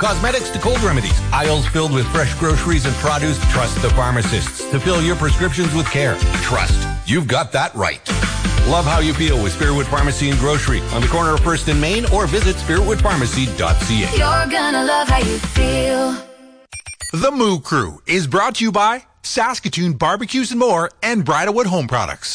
cosmetics to cold remedies. Aisles filled with fresh groceries and produce. Trust the pharmacists to fill your prescriptions with care. Trust. You've got that right. Love how you feel with Spiritwood Pharmacy and Grocery on the corner of 1st and Main, or visit spiritwoodpharmacy.ca. You're gonna love how you feel. The Moo Crew is brought to you by Saskatoon Barbecues and More and Bridalwood Home Products.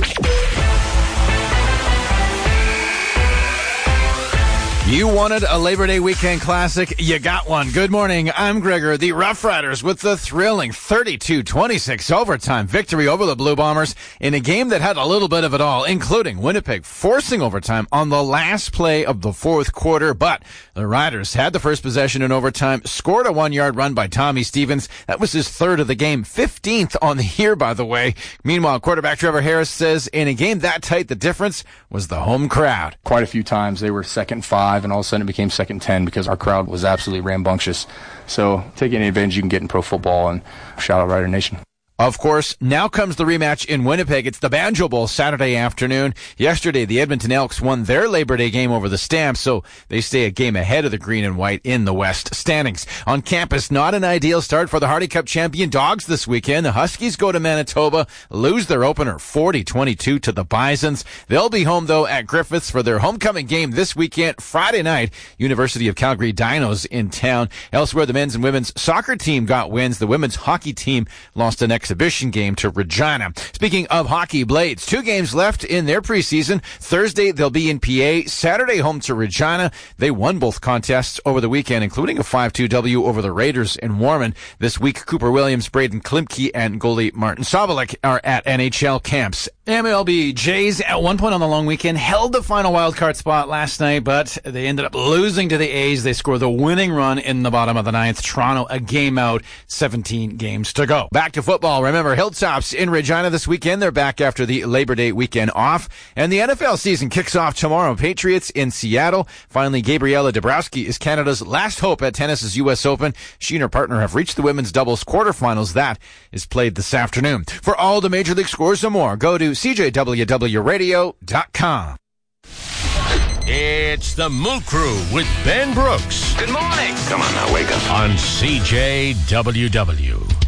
You wanted a Labor Day weekend classic. You got one. Good morning. I'm Gregor. The Rough Riders with the thrilling 32-26 overtime victory over the Blue Bombers in a game that had a little bit of it all, including Winnipeg forcing overtime on the last play of the fourth quarter. But the Riders had the first possession in overtime, scored a 1-yard run by Tommy Stevens. That was his third of the game, 15th on the year, by the way. Meanwhile, quarterback Trevor Harris says in a game that tight, the difference was the home crowd. Quite a few times they were 2nd and 5, and all of a sudden it became 2nd and 10 because our crowd was absolutely rambunctious. So take any advantage you can get in pro football, and shout out Rider Nation. Of course, now comes the rematch in Winnipeg. It's the Banjo Bowl Saturday afternoon. Yesterday, the Edmonton Elks won their Labor Day game over the Stamps, so they stay a game ahead of the Green and White in the West standings. On campus, not an ideal start for the Hardy Cup champion Dogs this weekend. The Huskies go to Manitoba, lose their opener 40-22 to the Bisons. They'll be home, though, at Griffiths for their homecoming game this weekend, Friday night. University of Calgary Dinos in town. Elsewhere, the men's and women's soccer team got wins. The women's hockey team lost an exhibition game to Regina. Speaking of hockey, Blades, 2 games left in their preseason. Thursday, they'll be in PA. Saturday, home to Regina. They won both contests over the weekend, including a 5-2 W over the Raiders in Warman. This week, Cooper Williams, Braden Klimke, and goalie Martin Sobolik are at NHL camps. MLB Jays, at one point on the long weekend, held the final wildcard spot last night, but they ended up losing to the A's. They scored the winning run in the bottom of the 9th. Toronto a game out, 17 games to go. Back to football. Remember, Hilltops in Regina this weekend. They're back after the Labor Day weekend off. And the NFL season kicks off tomorrow. Patriots in Seattle. Finally, Gabriela Dabrowski is Canada's last hope at tennis's U.S. Open. She and her partner have reached the women's doubles quarterfinals. That is played this afternoon. For all the Major League scores and more, go to CJWWRadio.com. It's the Moo Crew with Ben Brooks. Good morning. Come on now, wake up. On CJWW.